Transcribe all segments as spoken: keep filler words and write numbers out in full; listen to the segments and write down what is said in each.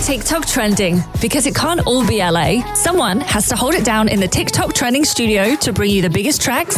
TikTok trending. Because it can't all be L A, someone has to hold it down in the TikTok trending studio to bring you the biggest tracks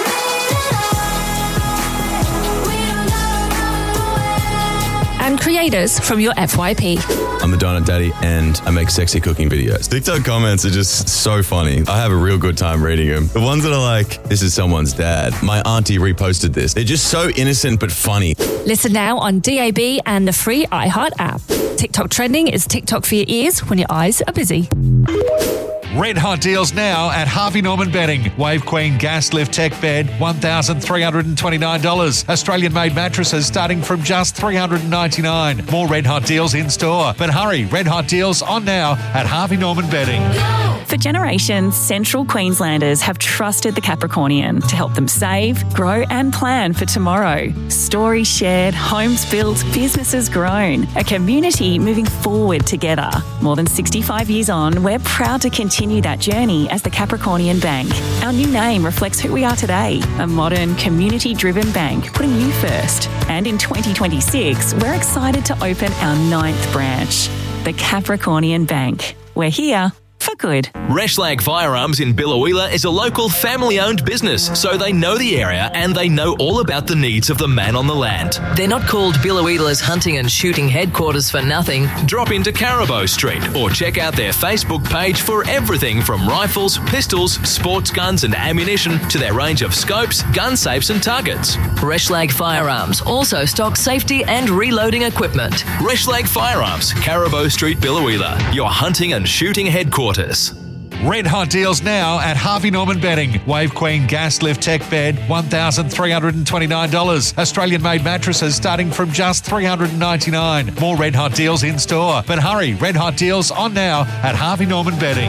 and creators from your F Y P. I'm the Donut Daddy and I make sexy cooking videos. TikTok comments are just so funny. I have a real good time reading them. The ones that are like, this is someone's dad. My auntie reposted this. They're just so innocent but funny. Listen now on D A B and the free iHeart app. TikTok trending is TikTok for your ears when your eyes are busy. Red hot deals now at Harvey Norman Bedding. Wave Queen Gas Lift Tech Bed, one thousand three hundred twenty-nine dollars. Australian-made mattresses starting from just three hundred ninety-nine dollars. More red hot deals in store. But hurry, red hot deals on now at Harvey Norman Bedding. For generations, Central Queenslanders have trusted the Capricornian to help them save, grow and plan for tomorrow. Stories shared, homes built, businesses grown. A community moving forward together. More than sixty-five years on, we're proud to continue that journey as the Capricornian Bank. Our new name reflects who we are today, a modern, community-driven bank putting you first. And in twenty twenty-six, we're excited to open our ninth branch, the Capricornian Bank. We're here for good. Reshlag Firearms in Biloela is a local family-owned business, so they know the area and they know all about the needs of the man on the land. They're not called Biloela's hunting and shooting headquarters for nothing. Drop into Carabo Street or check out their Facebook page for everything from rifles, pistols, sports guns and ammunition to their range of scopes, gun safes and targets. Reshlag Firearms also stocks safety and reloading equipment. Reshlag Firearms, Carabo Street, Biloela, your hunting and shooting headquarters. Red hot deals now at Harvey Norman Bedding. Wave Queen Gas Lift Tech Bed, one thousand three hundred twenty-nine dollars. Australian-made mattresses starting from just three hundred ninety-nine dollars. More red hot deals in store. But hurry, red hot deals on now at Harvey Norman Bedding.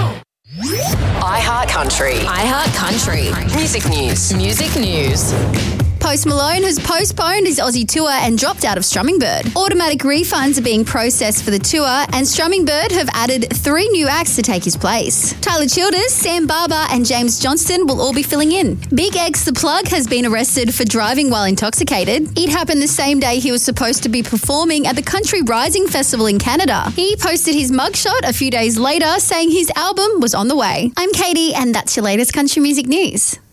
iHeart Country. iHeart Country. Music news. Music news. Post Malone has postponed his Aussie tour and dropped out of Strumming Bird. Automatic refunds are being processed for the tour, and Strumming Bird have added three new acts to take his place. Tyler Childers, Sam Barber and James Johnston will all be filling in. Big X The Plug has been arrested for driving while intoxicated. It happened the same day he was supposed to be performing at the Country Rising Festival in Canada. He posted his mugshot a few days later saying his album was on the way. I'm Katie and that's your latest country music news.